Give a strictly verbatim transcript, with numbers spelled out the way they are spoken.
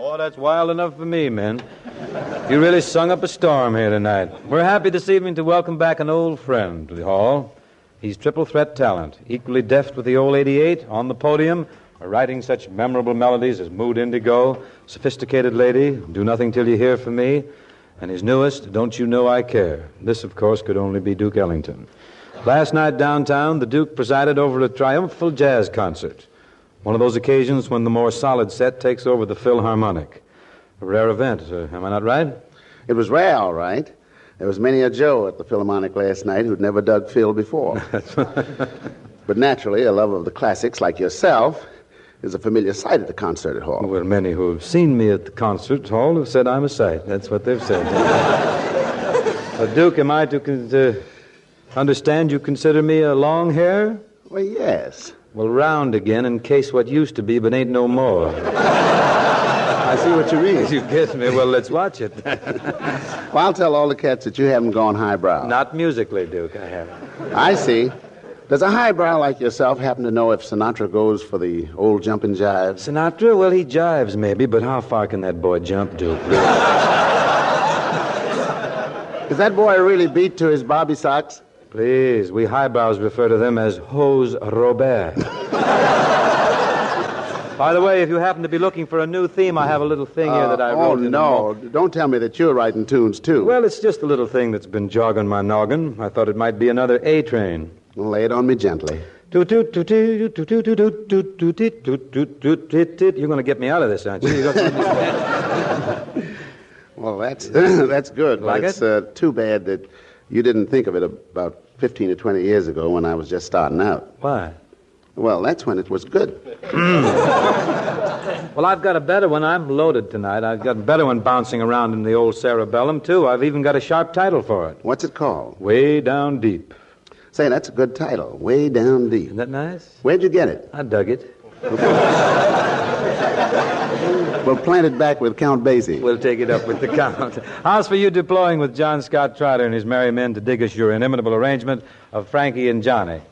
Boy, that's wild enough for me, men. You really sung up a storm here tonight. We're happy this evening to welcome back an old friend to the hall. He's triple threat talent, equally deft with the old eighty-eight, on the podium, or writing such memorable melodies as Mood Indigo, Sophisticated Lady, Do Nothing Till You Hear From Me, and his newest, Don't You Know I Care. This, of course, could only be Duke Ellington. Last night downtown, the Duke presided over a triumphal jazz concert. One of those occasions when the more solid set takes over the Philharmonic. A rare event, uh, am I not right? It was rare, all right. There was many a Joe at the Philharmonic last night who'd never dug Phil before. But naturally, a lover of the classics like yourself is a familiar sight at the concert hall. Well, many who have seen me at the concert hall have said I'm a sight. That's what they've said. uh, Duke, am I to con- uh, understand you consider me a long hair? Well, yes. Well, round again in case what used to be but ain't no more. I see what you mean. You get me. Well, let's watch it. Well, I'll tell all the cats that you haven't gone highbrow. Not musically, Duke, I haven't. I see. Does a highbrow like yourself happen to know if Sinatra goes for the old jumping jive? Sinatra? Well, he jives, maybe, but how far can that boy jump, Duke? Is that boy really beat to his bobby socks? Please, we highbrows refer to them as Hose Robert. By the way, if you happen to be looking for a new theme, I have a little thing here that I uh, wrote. Oh, no. Don't tell me that you're writing tunes, too. Well, it's just a little thing that's been jogging my noggin. I thought it might be another A train. Well, lay it on me gently. You're going to get me out of this, aren't you? Well, that's that's good. Like but it's it? uh, too bad that you didn't think of it about fifteen or twenty years ago when I was just starting out. Why? Well, that's when it was good. Well, I've got a better one. I'm loaded tonight. I've got a better one bouncing around in the old cerebellum, too. I've even got a sharp title for it. What's it called? Way Down Deep. Say, that's a good title. Way Down Deep. Isn't that nice? Where'd you get it? I dug it. Well, plant it back with Count Basie. We'll take it up with the Count. How's for you deploying with John Scott Trotter and his merry men to dig us your inimitable arrangement of Frankie and Johnny?